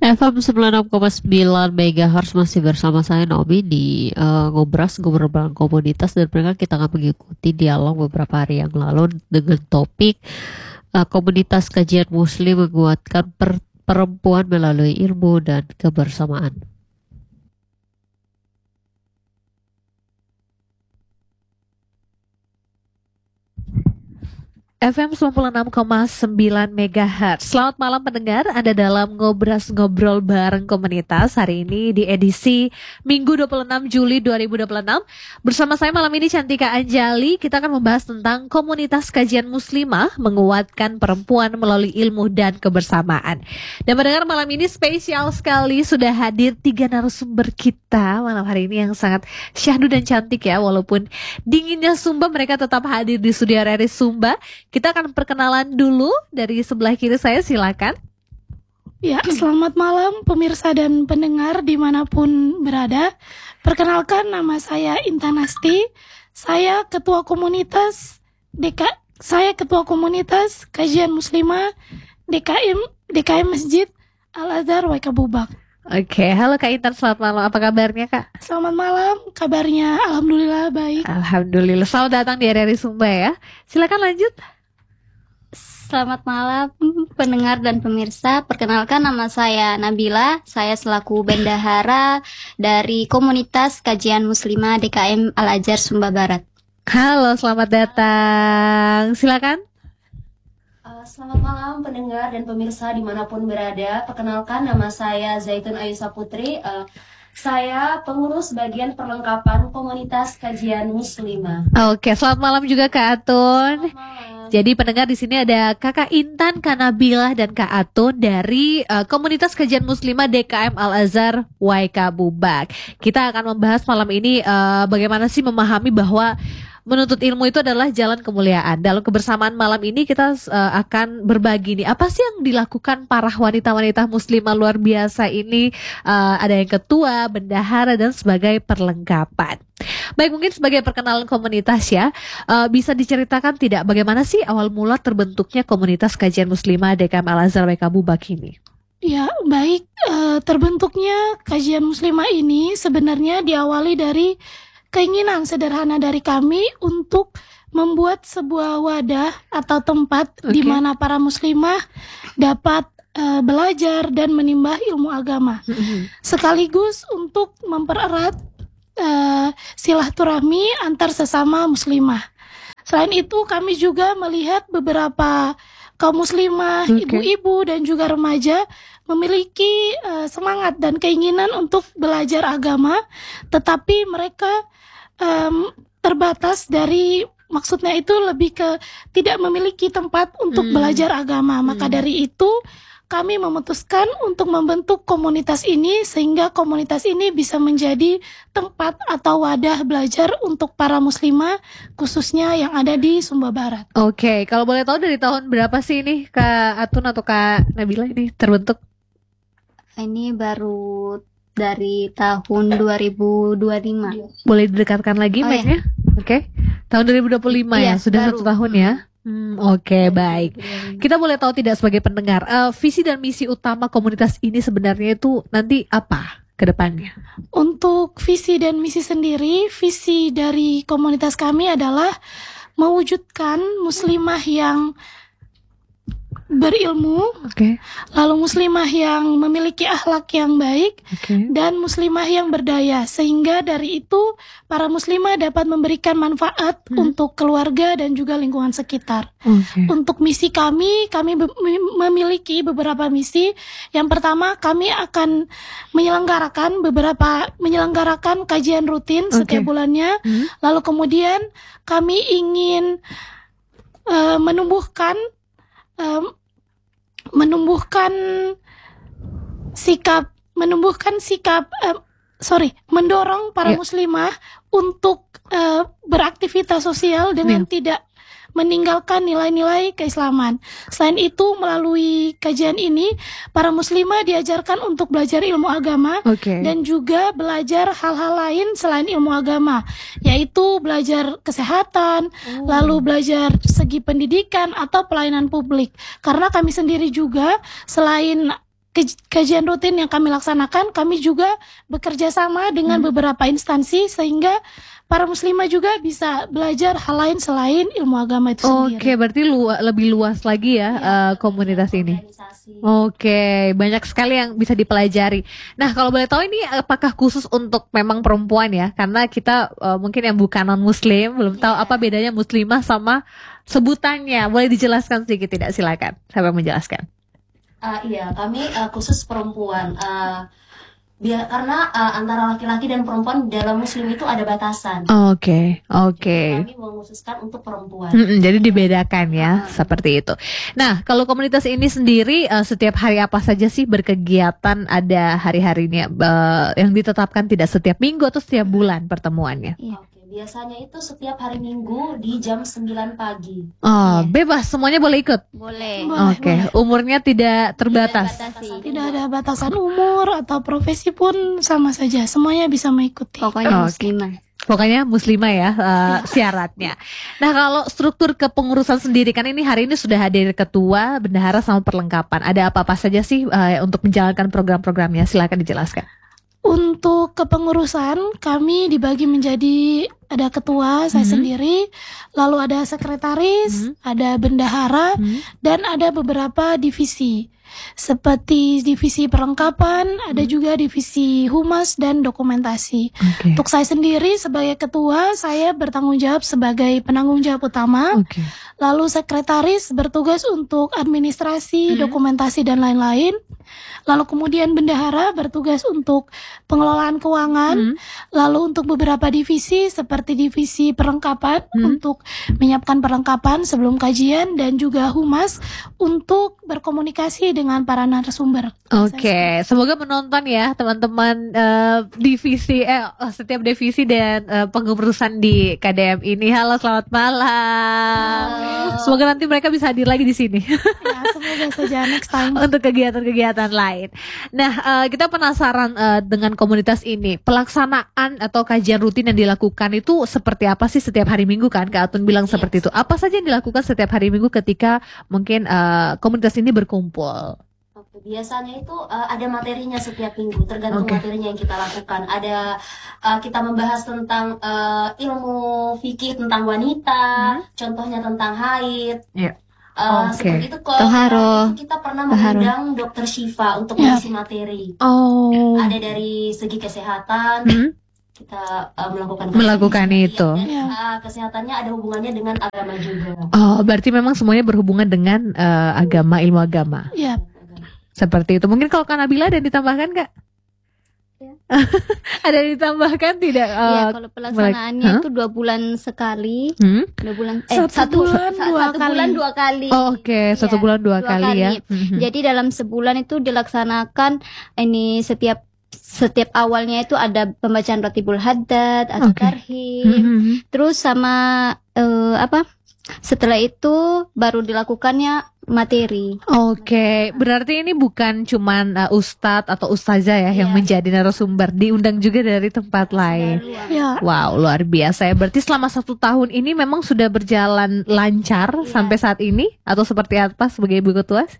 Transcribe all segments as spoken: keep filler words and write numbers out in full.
F M sembilan puluh enam koma sembilan MHz masih bersama saya Naomi di uh, Ngobras, Ngobrol Bareng Komunitas, dan mereka kita akan mengikuti dialog beberapa hari yang lalu dengan topik uh, komunitas kajian muslim menguatkan per perempuan melalui ilmu dan kebersamaan. F M sembilan puluh enam koma sembilan MHz. Selamat malam pendengar, Anda dalam Ngobras Ngobrol Bareng Komunitas. Hari ini di edisi Minggu dua puluh enam Juli dua ribu dua puluh enam. Bersama saya malam ini Cantika Anjali. Kita akan membahas tentang komunitas kajian muslimah menguatkan perempuan melalui ilmu dan kebersamaan. Dan pendengar, malam ini spesial sekali, sudah hadir tiga narasumber kita malam hari ini yang sangat syahdu dan cantik ya. Walaupun dinginnya Sumba, mereka tetap hadir di studio R R I Sumba. Kita akan perkenalan dulu dari sebelah kiri saya, silakan. Ya, selamat malam pemirsa dan pendengar dimanapun berada. Perkenalkan, nama saya Intan Asti. Saya ketua komunitas D K, saya ketua komunitas kajian muslimah D K M D K M Masjid Al Azhar W K Bubak. Oke, halo Kak Intan, selamat malam. Apa kabarnya Kak? Selamat malam, kabarnya alhamdulillah baik. Alhamdulillah. Selamat datang di R R I Sumba ya. Silakan lanjut. Selamat malam pendengar dan pemirsa. Perkenalkan, nama saya Nabila. Saya selaku bendahara dari komunitas kajian muslimah D K M Al Azhar Sumba Barat. Halo, selamat datang. Silakan. Uh, selamat malam pendengar dan pemirsa dimanapun berada. Perkenalkan, nama saya Zaitun Ayusa Putri. Uh, Saya pengurus bagian perlengkapan komunitas kajian muslimah. Oke, selamat malam juga Kak Atun. Jadi pendengar, di sini ada Kakak Intan, Kak Nabila, dan Kak Atun dari uh, komunitas kajian muslimah D K M Al Azhar W K Bubak. Kita akan membahas malam ini uh, bagaimana sih memahami bahwa menuntut ilmu itu adalah jalan kemuliaan. Dalam kebersamaan malam ini kita uh, akan berbagi nih, apa sih yang dilakukan para wanita-wanita muslimah luar biasa ini. Uh, ada yang ketua, bendahara, dan sebagai perlengkapan. Baik, mungkin sebagai perkenalan komunitas ya, uh, bisa diceritakan tidak bagaimana sih awal mula terbentuknya komunitas kajian muslimah D K M Al Azhar W K Bubak ini? Ya, baik. Uh, terbentuknya kajian muslimah ini sebenarnya diawali dari keinginan sederhana dari kami untuk membuat sebuah wadah atau tempat okay. di mana para muslimah dapat uh, belajar dan menimba ilmu agama, mm-hmm. sekaligus untuk mempererat uh, silaturahmi antar sesama muslimah. Selain itu, kami juga melihat beberapa kaum muslimah, okay. ibu-ibu dan juga remaja memiliki uh, semangat dan keinginan untuk belajar agama, tetapi mereka um, terbatas dari, maksudnya itu lebih ke tidak memiliki tempat untuk hmm. belajar agama. Maka hmm. dari itu kami memutuskan untuk membentuk komunitas ini, sehingga komunitas ini bisa menjadi tempat atau wadah belajar untuk para muslimah, khususnya yang ada di Sumba Barat. Oke, kalau boleh tahu dari tahun berapa sih ini Kak Atun atau Kak Nabila ini terbentuk? Ini baru dari tahun dua ribu dua puluh lima. Boleh didekatkan lagi oh, mic-nya? Ya. Oke. Tahun dua ribu dua puluh lima ya, ya sudah baru. satu tahun ya. Hmm, Oke, okay, baik. Kita boleh tahu tidak sebagai pendengar, uh, visi dan misi utama komunitas ini sebenarnya itu nanti apa ke depannya? Untuk visi dan misi sendiri, visi dari komunitas kami adalah mewujudkan muslimah yang berilmu, okay. lalu muslimah yang memiliki akhlak yang baik, okay. dan muslimah yang berdaya, sehingga dari itu para muslimah dapat memberikan manfaat hmm. untuk keluarga dan juga lingkungan sekitar. Okay. Untuk misi kami, kami be- memiliki beberapa misi. Yang pertama, kami akan menyelenggarakan beberapa menyelenggarakan kajian rutin okay. setiap bulannya. Hmm. Lalu kemudian kami ingin uh, menumbuhkan um, menumbuhkan sikap menumbuhkan sikap uh, sorry mendorong para yeah. muslimah untuk uh, beraktivitas sosial dengan yeah. tidak meninggalkan nilai-nilai keislaman. Selain itu, melalui kajian ini para muslimah diajarkan untuk belajar ilmu agama, okay. dan juga belajar hal-hal lain selain ilmu agama, yaitu belajar kesehatan, oh. lalu belajar segi pendidikan atau pelayanan publik. Karena kami sendiri juga selain kaj- kajian rutin yang kami laksanakan, kami juga bekerja sama dengan beberapa instansi sehingga para muslimah juga bisa belajar hal lain selain ilmu agama itu Oke, sendiri. berarti lu- lebih luas lagi ya eh, komunitas ini. Organisasi. Oke, banyak sekali yang bisa dipelajari. Nah, kalau boleh tahu ini apakah khusus untuk memang perempuan ya? Karena kita eh, mungkin yang bukan non muslim belum tahu apa bedanya muslimah sama sebutannya. Boleh dijelaskan sedikit tidak? Silakan. Siapa yang menjelaskan? Ah, iya, kami ah, khusus perempuan. Ah, biar karena ah, antara laki-laki dan perempuan dalam muslim itu ada batasan. Oke, oke. Kami mengkhususkan untuk perempuan. Mm-mm, jadi dibedakan ya, seperti itu. Nah, kalau komunitas ini sendiri eh, setiap hari apa saja sih berkegiatan, ada hari-harinya eh, yang ditetapkan, tidak setiap minggu atau setiap bulan pertemuannya? Oke, biasanya itu setiap hari Minggu di jam sembilan pagi. Oh, bebas, semuanya boleh ikut. Boleh. Boleh, Oke, umurnya tidak terbatas. Batasi. Tidak ada batasan umur atau profesi pun sama saja, semuanya bisa mengikuti. Pokoknya Oke. muslimah. Pokoknya muslimah ya eh, syaratnya. Nah, kalau struktur kepengurusan sendiri kan ini hari ini sudah hadir ketua, bendahara sama perlengkapan. Ada apa-apa saja sih eh, untuk menjalankan program-programnya? Silakan dijelaskan. Untuk kepengurusan kami dibagi menjadi ada ketua saya Mhm. sendiri, lalu ada sekretaris, Mhm. ada bendahara, Hmm. dan ada beberapa divisi. Seperti divisi perlengkapan, ada juga divisi humas dan dokumentasi. Oke. Untuk saya sendiri sebagai ketua, saya bertanggung jawab sebagai penanggung jawab utama. Oke. Lalu sekretaris bertugas untuk administrasi, Hmm. dokumentasi dan lain-lain. Lalu kemudian bendahara bertugas untuk pengelolaan keuangan. Hmm. Lalu untuk beberapa divisi seperti divisi perlengkapan Hmm. untuk menyiapkan perlengkapan sebelum kajian, dan juga humas untuk berkomunikasi dengan para narasumber. Oke, semoga menonton ya teman-teman eh, divisi eh oh, setiap divisi dan eh, pengurusan di K D M ini. Halo, selamat malam. Semoga nanti mereka bisa hadir lagi di sini Ya, semoga saja next time. untuk kegiatan-kegiatan lain. Nah, eh, kita penasaran eh, dengan komunitas ini. Pelaksanaan atau kajian rutin yang dilakukan itu seperti apa sih setiap hari Minggu kan? Kak Atun bilang seperti itu. Apa saja yang dilakukan setiap hari Minggu ketika mungkin eh, komunitas ini berkumpul? Oke, biasanya itu uh, ada materinya setiap minggu, tergantung Oke. materinya yang kita lakukan. Ada uh, kita membahas tentang uh, ilmu fikih tentang wanita, contohnya tentang haid. Iya. Uh, Oke. Seperti itu. Kalau Toharo. itu kita pernah Toharo. mengundang dokter Syifa untuk Ya. mengisi materi. Oh. Ada dari segi kesehatan, Hmm? kita uh, melakukan Melakukan kajian. itu. Dan Ya. uh, kesehatannya ada hubungannya dengan agama juga. Oh, berarti memang semuanya berhubungan dengan eh, agama, ilmu agama. Ya, Seperti itu. Mungkin kalau Kak Nabila ada yang ditambahkan, Kak? Ya. Ada yang ditambahkan tidak? Iya, Eh, kalau pelaksanaannya Hah? itu dua bulan sekali, hmm? dua bulan eh Satu satu, bulan sa- dua satu kali. bulan dua kali. Oh, Oke, satu Iya, bulan dua, dua kali, kali. ya. Mhm. Jadi dalam sebulan itu dilaksanakan ini setiap setiap awalnya itu ada pembacaan Ratibul Haddad atau Oke. tarhim. Mhm. Terus sama eh, apa? Setelah itu baru dilakukannya materi. Oke, berarti ini bukan cuman eh, ustadz atau ustazah ya yang Iya. menjadi narasumber, diundang juga dari tempat lain. ya. Wow, luar biasa ya. Berarti selama satu tahun ini memang sudah berjalan lancar Iya. sampai saat ini, atau seperti apa sebagai ibu ketua?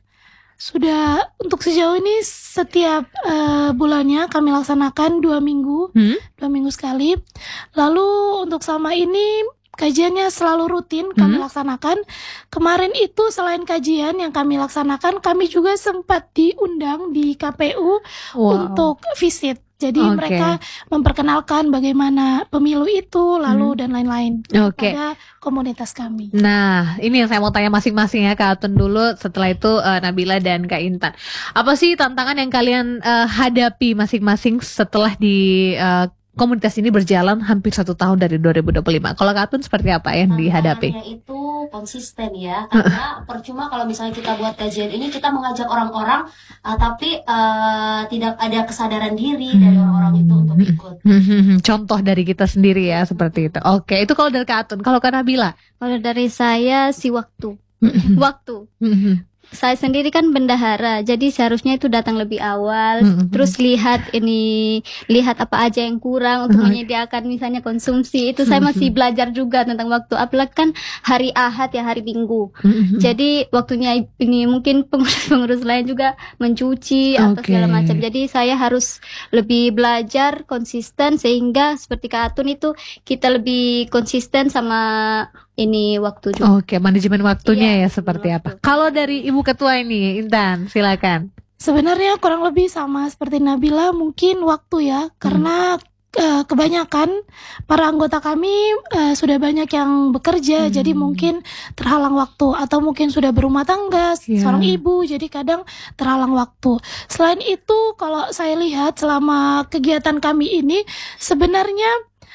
Sudah untuk sejauh ini setiap eh, bulannya kami laksanakan dua minggu, Hmm? dua minggu sekali. Lalu untuk selama ini kajiannya selalu rutin kami Hmm. laksanakan. Kemarin itu selain kajian yang kami laksanakan, kami juga sempat diundang di K P U Wow. untuk visit. Jadi Oke. mereka memperkenalkan bagaimana pemilu itu, lalu dan lain-lain Oke. pada komunitas kami. Nah, ini yang saya mau tanya masing-masing ya, Kak Atun dulu, setelah itu eh, Nabila dan Kak Intan. Apa sih tantangan yang kalian eh, hadapi masing-masing setelah di eh, komunitas ini berjalan hampir satu tahun dari dua ribu dua puluh lima? Kalau Kak Atun seperti apa yang dihadapi? Tantangannya itu konsisten ya, karena percuma kalau misalnya kita buat kajian ini kita mengajak orang-orang, uh, tapi uh, tidak ada kesadaran diri dari orang-orang itu untuk ikut. Contoh dari kita sendiri ya, seperti itu. Oke, itu kalau dari Kak Atun. Kalau Kak Nabila? Kalau dari saya si waktu. Waktu. saya sendiri kan bendahara, jadi seharusnya itu datang lebih awal, Mm-mm. terus lihat ini, lihat apa aja yang kurang untuk menyediakan misalnya konsumsi. Itu saya masih belajar juga tentang waktu. Apalagi kan hari Ahad ya, hari Minggu. Mm-mm. Jadi waktunya ini mungkin pengurus-pengurus lain juga mencuci atau Oke. segala macam. Jadi saya harus lebih belajar konsisten sehingga seperti Kak Atun itu kita lebih konsisten sama ini waktu juga. Oke, manajemen waktunya Iya, ya seperti waktu. apa? Kalau dari Ibu Ketua ini, Intan, silakan. Sebenarnya kurang lebih sama seperti Nabila, mungkin waktu ya, karena eh, kebanyakan para anggota kami eh, sudah banyak yang bekerja, Hmm. jadi mungkin terhalang waktu, atau mungkin sudah berumah tangga, Iya. seorang ibu, jadi kadang terhalang waktu. Selain itu, kalau saya lihat selama kegiatan kami ini, sebenarnya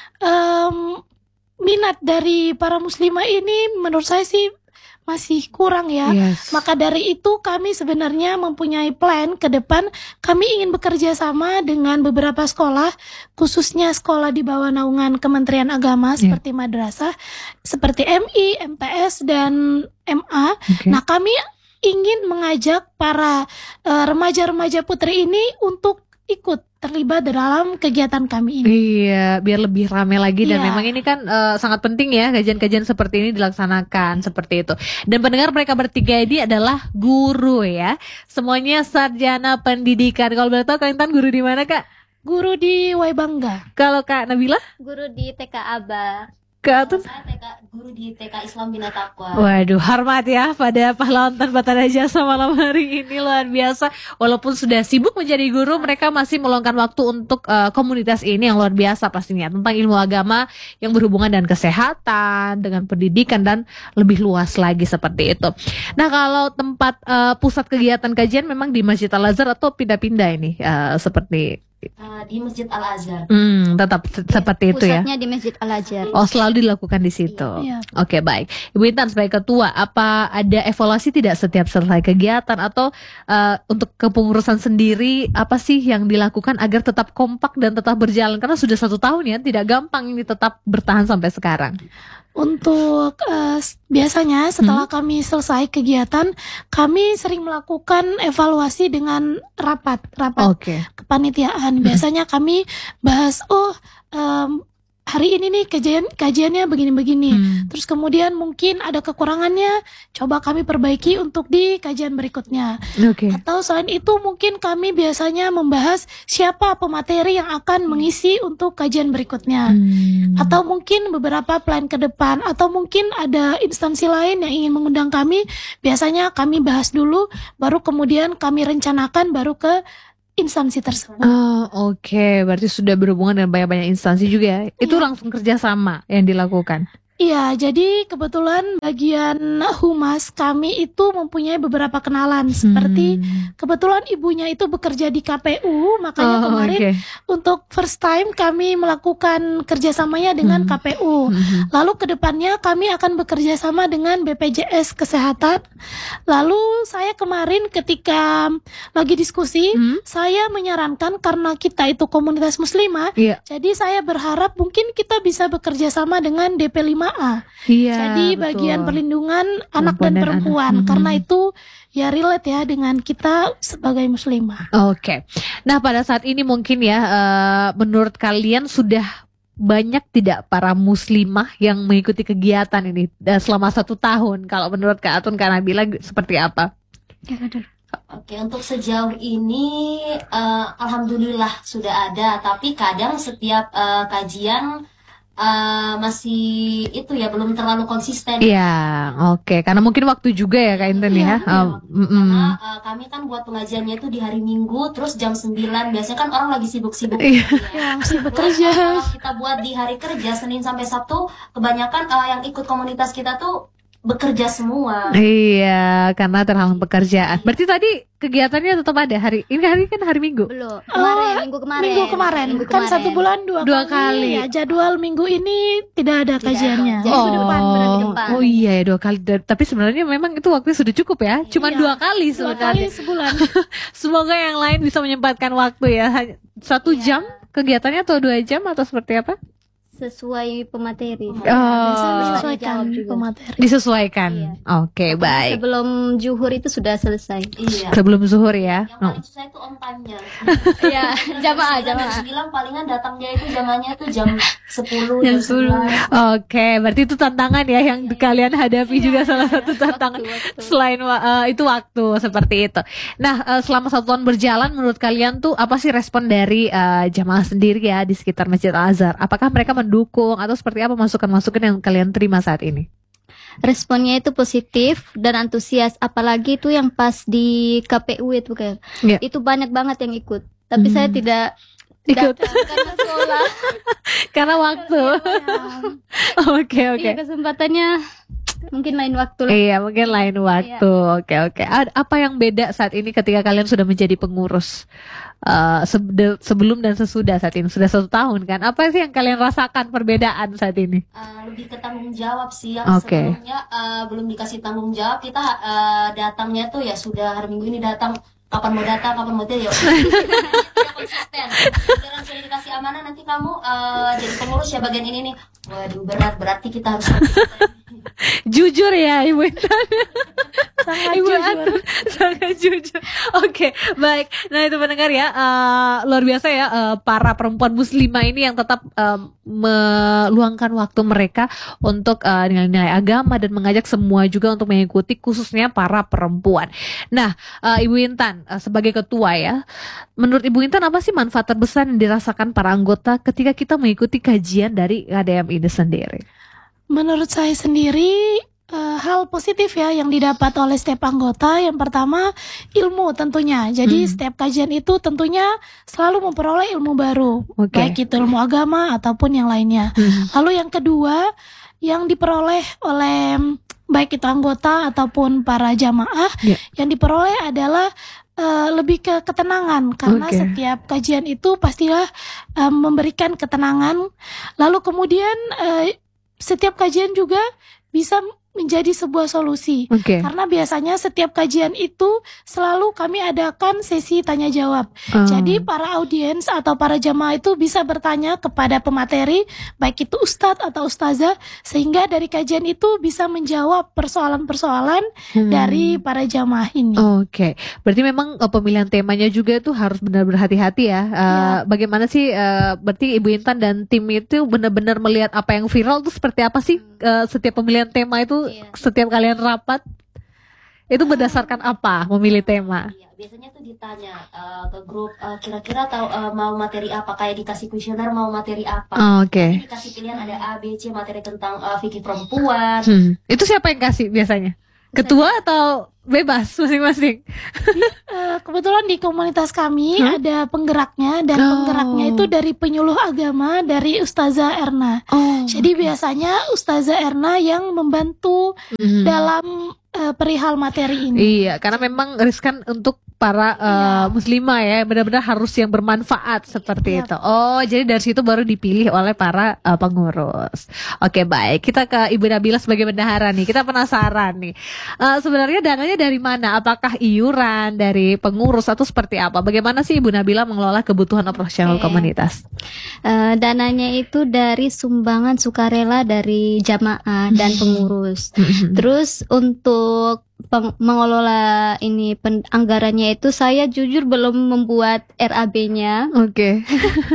em, minat dari para muslimah ini menurut saya sih masih kurang ya. Yes. Maka dari itu kami sebenarnya mempunyai plan ke depan. Kami ingin bekerja sama dengan beberapa sekolah, khususnya sekolah di bawah naungan Kementerian Agama Iya. seperti madrasah, seperti M I, M T S, dan M A. Oke. Nah, kami ingin mengajak para eh, remaja-remaja putri ini untuk ikut terlibat dalam kegiatan kami ini. Iya, biar lebih ramai lagi dan Iya. memang ini kan eh, sangat penting ya kajian-kajian seperti ini dilaksanakan seperti itu. Dan pendengar, mereka bertiga ini adalah guru ya. Semuanya sarjana pendidikan. Kalau boleh tahu Kak Intan guru di mana, Kak? Guru di Waibangga. Kalau Kak Nabila? Guru di T K Aba. Kak Atun? Saya T K, guru di T K Islam Bina Taqwa. Waduh, hormat ya pada pahlawan tanpa tanda jasa malam hari ini, luar biasa. Walaupun sudah sibuk menjadi guru, mereka masih meluangkan waktu untuk eh, komunitas ini yang luar biasa pastinya, tentang ilmu agama yang berhubungan dengan kesehatan, dengan pendidikan, dan lebih luas lagi seperti itu. Nah, kalau tempat eh, pusat kegiatan kajian memang di Masjid Al-Azhar atau pindah-pindah ini eh, seperti Eh, di Masjid Al Azhar. hmm, tetap se- seperti itu ya. Pusatnya di Masjid Al Azhar. Oh, selalu dilakukan di situ. Iya. Oke, baik. Ibu Intan sebagai ketua, apa ada evaluasi tidak setiap selesai kegiatan atau eh, untuk kepengurusan sendiri apa sih yang dilakukan agar tetap kompak dan tetap berjalan? Karena sudah satu tahun ya, tidak gampang ini tetap bertahan sampai sekarang. Untuk eh, s- biasanya setelah kami selesai kegiatan, kami sering melakukan evaluasi dengan rapat, rapat Oke. kepanitiaan. Biasanya kami bahas, oh em, hari ini nih kajian kajiannya begini-begini. Hmm. Terus kemudian mungkin ada kekurangannya, coba kami perbaiki untuk di kajian berikutnya. Oke. Atau selain itu mungkin kami biasanya membahas siapa pemateri yang akan mengisi untuk kajian berikutnya. Hmm. Atau mungkin beberapa plan ke depan, atau mungkin ada instansi lain yang ingin mengundang kami. Biasanya kami bahas dulu, baru kemudian kami rencanakan baru ke instansi tersebut. Oh, oke. Berarti sudah berhubungan dengan banyak-banyak instansi juga ya. Itu Iya. langsung kerjasama yang dilakukan. Iya, jadi kebetulan bagian humas kami itu mempunyai beberapa kenalan. Seperti Hmm. kebetulan ibunya itu bekerja di K P U, makanya Oh, kemarin oke. untuk first time kami melakukan kerjasamanya dengan Hmm. K P U. Mhm. Lalu kedepannya kami akan bekerja sama dengan B P J S Kesehatan. Lalu saya kemarin ketika lagi diskusi, Hmm? saya menyarankan karena kita itu komunitas muslimah, Iya. jadi saya berharap mungkin kita bisa bekerja sama dengan D P lima A. Iya. Jadi bagian betul. perlindungan anak Perempuan dan dan perempuan, anak. karena Mhm. itu ya relate ya dengan kita sebagai muslimah. Oke. Nah, pada saat ini mungkin ya eh, menurut kalian sudah banyak tidak para muslimah yang mengikuti kegiatan ini eh, selama satu tahun? Kalau menurut Kak Atun, Kak Nabila seperti apa? Oke, untuk sejauh ini eh, alhamdulillah sudah ada, tapi kadang setiap eh, kajian eh, masih itu ya belum terlalu konsisten. Iya, oke. Karena mungkin waktu juga ya Kak Intan ya. Iya, iya. Um, mm-mm. Karena eh, kami kan buat pengajiannya itu di hari Minggu, terus jam sembilan. Biasanya kan orang lagi sibuk-sibuk. Iya. Yang masih Terus, bekerja. eh, kalau kita buat di hari kerja Senin sampai Sabtu, kebanyakan eh, yang ikut komunitas kita tuh bekerja semua. Iya, karena terhalang pekerjaan. Berarti tadi kegiatannya tetap ada hari ini, hari kan hari Minggu. Belum. Kemarin, minggu kemarin. Minggu kemarin, Minggu kan kemarin. satu bulan dua, Dua kali. Ya, jadwal minggu ini tidak ada Tidak kajiannya. ada. Jadi minggu depan, berarti depan. oh iya ya dua kali. Da- Tapi sebenarnya memang itu waktunya sudah cukup ya. Cuma Iya. dua kali Dua sebenarnya. kali sebulan. Semoga yang lain bisa menyempatkan waktu ya. Hanya satu Iya. jam kegiatannya atau dua jam atau seperti apa? sesuai pemateri. Biasa Oh, disesuaikan Jawab juga. pemateri. disesuaikan. Iya. Oke, baik. Sebelum zuhur itu sudah selesai. Iya. Sebelum zuhur ya. Yang Oh. paling susah itu on time-nya. Iya, jamaah, Jam jamaah. sembilan palingan datangnya itu zamannya itu jam sepuluh, Jam jam sebelas. Oke, berarti itu tantangan ya yang kalian hadapi juga salah satu tantangan Waktu-waktu. selain wa- eh, itu waktu seperti itu. Nah, eh, selama satu tahun berjalan, menurut kalian tuh apa sih respon dari eh, jamaah sendiri ya di sekitar Masjid Al Azhar? Apakah mereka mendukung atau seperti apa masukan-masukan yang kalian terima saat ini? Responnya itu positif dan antusias, apalagi itu yang pas di K P U itu kan. Iya. Itu banyak banget yang ikut. Tapi Hmm. saya tidak Ikut datang karena sekolah. karena waktu. Oke, oke. Iya, kesempatannya mungkin lain waktu lah. Iya, mungkin lain waktu. Oke, oke. Ad- Apa yang beda saat ini ketika kalian sudah menjadi pengurus eh, sebe- sebelum dan sesudah saat ini? Sudah satu tahun kan? Apa sih yang kalian rasakan perbedaan saat ini? Eh, lebih ke tanggung jawab sih yang Oke. sebelumnya eh, belum dikasih tanggung jawab, kita eh, datangnya tuh ya sudah hari Minggu ini datang, kapan mau datang, kapan mau tidak, ya tidak konsisten. Giliran sudah dikasih amanah, nanti kamu eh, jadi pengurus ya bagian ini nih, waduh berat, berarti kita harus Jujur ya, Ibu Intan. Sangat Ibu jujur. Atun sangat jujur. Oke, baik. Nah itu pendengar ya, eh, luar biasa ya eh, para perempuan muslimah ini yang tetap eh, meluangkan waktu mereka untuk eh, nilai-nilai agama dan mengajak semua juga untuk mengikuti, khususnya para perempuan. Nah, eh, Ibu Intan eh, sebagai ketua ya, menurut Ibu Intan apa sih manfaat terbesar yang dirasakan para anggota ketika kita mengikuti kajian dari K D M ini sendiri? Menurut saya sendiri eh, hal positif ya yang didapat oleh setiap anggota. Yang pertama ilmu tentunya. Jadi Hmm. setiap kajian itu tentunya selalu memperoleh ilmu baru, Oke. baik itu ilmu agama ataupun yang lainnya. Hmm. Lalu yang kedua yang diperoleh oleh mm, baik itu anggota ataupun para jamaah, Ya. yang diperoleh adalah eh, lebih ke ketenangan karena Oke. setiap kajian itu pastilah eh, memberikan ketenangan. Lalu kemudian eh, setiap kajian juga bisa menjadi sebuah solusi. Oke. Karena biasanya setiap kajian itu selalu kami adakan sesi tanya jawab. Oh. Jadi para audiens atau para jamaah itu bisa bertanya kepada pemateri, baik itu ustadz atau ustazah, sehingga dari kajian itu bisa menjawab persoalan-persoalan Hmm. dari para jamaah ini. Oke, berarti memang eh, pemilihan temanya juga itu harus benar-benar hati-hati ya. Eh, Iya. Bagaimana sih, eh, berarti Ibu Intan dan tim itu benar-benar melihat apa yang viral itu seperti apa sih? Eh, setiap pemilihan tema itu, Iya. setiap kalian rapat, itu berdasarkan apa memilih tema? Iya, biasanya tuh ditanya eh, ke grup eh, kira-kira tahu eh, mau materi apa, kayak dikasih kuesioner mau materi apa. Oh, Oke. Nanti dikasih pilihan ada A, B, C, materi tentang eh, fikih perempuan. Hmm. Itu siapa yang kasih biasanya? Ketua atau bebas masing-masing? Eh, kebetulan di komunitas kami Hmm? ada penggeraknya dan Oh. penggeraknya itu dari penyuluh agama dari Ustazah Erna. Oh. Jadi biasanya Ustazah Erna yang membantu Hmm. dalam eh, perihal materi ini. Iya, karena memang riskan untuk para eh, Iya. muslimah ya, benar-benar harus yang bermanfaat seperti Iya. itu. Oh, jadi dari situ baru dipilih oleh para eh, pengurus. Oke, baik. Kita ke Ibu Nabila sebagai bendahara nih. Kita penasaran nih. Eh, sebenarnya dananya dari mana? Apakah iuran dari pengurus atau seperti apa? Bagaimana sih Ibu Nabila mengelola kebutuhan operasional Oke. komunitas? Eh, dananya itu dari sumbangan sukarela dari jamaah dan pengurus. Terus untuk peng- mengelola ini pen- anggarannya itu saya jujur belum membuat R A B-nya. Oke.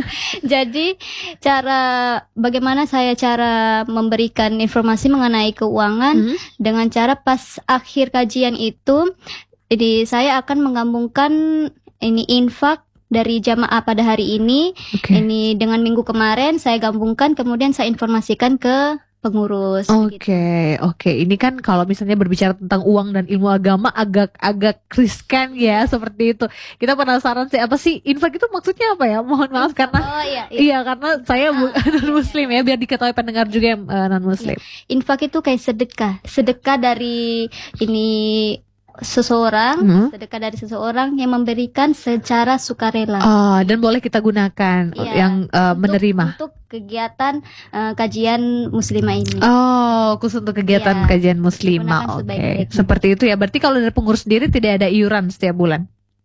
Jadi cara bagaimana saya cara memberikan informasi mengenai keuangan Hmm. dengan cara pas akhir kajian itu, jadi saya akan menggabungkan ini infak dari jamaah pada hari ini, Oke. ini dengan minggu kemarin saya gabungkan, kemudian saya informasikan ke pengurus. begitu. Oke, oke. Ini kan kalau misalnya berbicara tentang uang dan ilmu agama agak-agak riskan ya, seperti itu. Kita penasaran sih apa sih infak itu maksudnya apa ya? Mohon maaf karena Oh iya, iya. iya karena saya bu- non muslim ya, biar diketahui pendengar juga yang non muslim. Infak itu kayak sedekah, sedekah dari ini seseorang, Hmm. sedekah dari seseorang yang memberikan secara sukarela. Oh, dan boleh kita gunakan Iya. yang uh, Untuk- menerima. untuk kegiatan eh, kajian muslimah ini. Oh, khusus untuk kegiatan Iya. kajian muslimah. Digunakan Oke, sebaik-baiknya. seperti itu ya. Berarti kalau dari pengurus sendiri tidak ada iuran setiap bulan.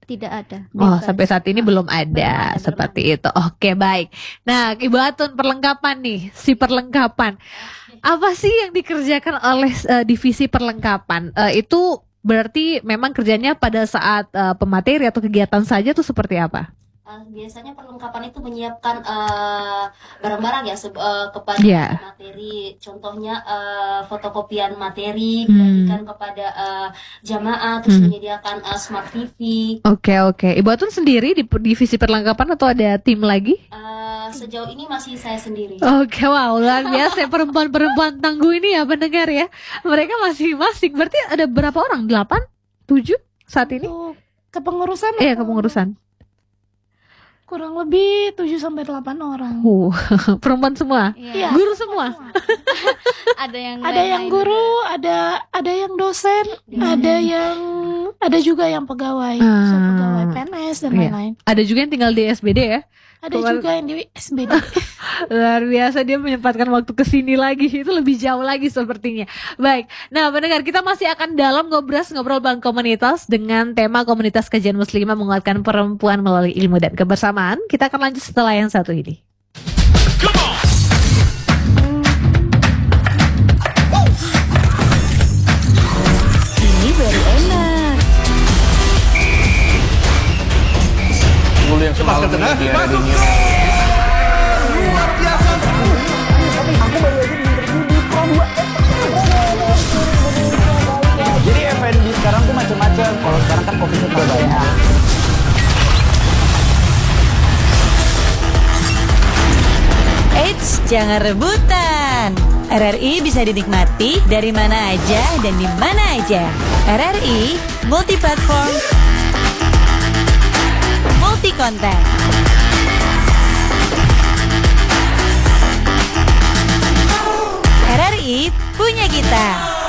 Tidak ada. Oh, Bebas. sampai saat ini belum ada, Belum ada, seperti itu. Oke, baik. Nah, Ibu Atun, perlengkapan nih, si perlengkapan. Apa sih yang dikerjakan oleh uh, divisi perlengkapan? Uh, itu berarti memang kerjanya pada saat uh, pemateri atau kegiatan saja tuh seperti apa? Uh, biasanya perlengkapan itu menyiapkan uh, barang-barang ya seb- uh, kepada Iya. materi. Contohnya uh, fotokopian materi Hmm. dibagikan kepada uh, jamaah, terus Hmm. menyediakan uh, smart T V. Oke, oke. Ibu Atun sendiri di divisi perlengkapan atau ada tim lagi? Uh, sejauh ini masih saya sendiri. Oke, wow, luar biasa perempuan-perempuan tangguh ini ya pendengar ya. Mereka masing-masing. Berarti ada berapa orang? Delapan? Tujuh saat ini? Untuk kepengurusan Eh, atau kepengurusan. kurang lebih tujuh sampai delapan orang. Uh, perempuan semua. Iya. Guru semua. Ada yang Ada yang lain-lain guru, ada ada yang dosen, ada yang ada juga yang pegawai, Ah. so, pegawai P N S dan Iya. lain-lain. Ada juga yang tinggal di S B D ya. Ada Kemarin- juga yang di S B D. Luar biasa dia menyempatkan waktu ke sini lagi. Itu lebih jauh lagi sepertinya. Baik. Nah, pendengar, kita masih akan dalam ngobras ngobrol Bang Komunitas dengan tema Komunitas Kajian Muslimah menguatkan perempuan melalui ilmu dan kebersamaan. Kita akan lanjut setelah yang satu ini. Ini baru enak. Dulu yang semalam di R R I News. Jadi F and B sekarang tuh macam-macam. Kalau sekarang kan kopinya juga banyak. Eits, jangan rebutan. R R I bisa dinikmati dari mana aja dan di mana aja. R R I multi platform, multi konten. R R I punya kita.